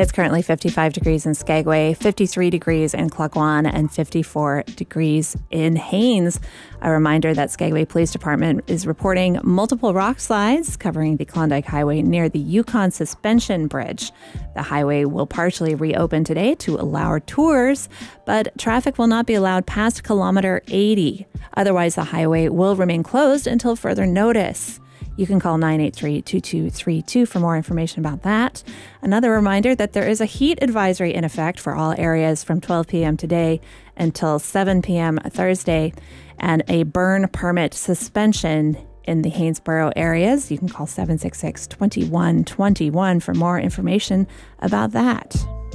It's currently 55 degrees in Skagway, 53 degrees in Klukwan, and 54 degrees in Haines. A reminder that Skagway Police Department is reporting multiple rock slides covering the Klondike Highway near the Yukon Suspension Bridge. The highway will partially reopen today to allow tours, but traffic will not be allowed past kilometer 80. Otherwise, the highway will remain closed until further notice. You can call 983-2232 for more information about that. Another reminder that there is a heat advisory in effect for all areas from 12 p.m. today until 7 p.m. Thursday, and a burn permit suspension in the Hanesboro areas. You can call 766-2121 for more information about that.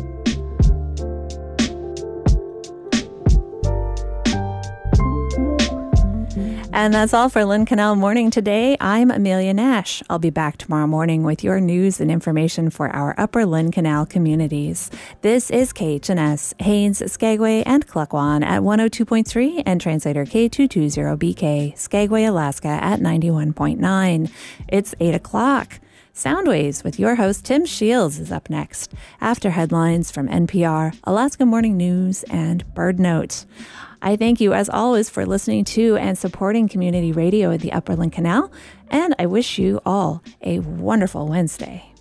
And that's all for Lynn Canal Morning today. I'm Amelia Nash. I'll be back tomorrow morning with your news and information for our Upper Lynn Canal communities. This is KHNS, Haines, Skagway, and Klukwan at 102.3 and translator K220BK, Skagway, Alaska at 91.9. It's 8 o'clock. Soundwaves with your host Tim Shields is up next, after headlines from NPR, Alaska Morning News, and Bird Note. I thank you, as always, for listening to and supporting community radio at the Upper Lynn Canal, and I wish you all a wonderful Wednesday.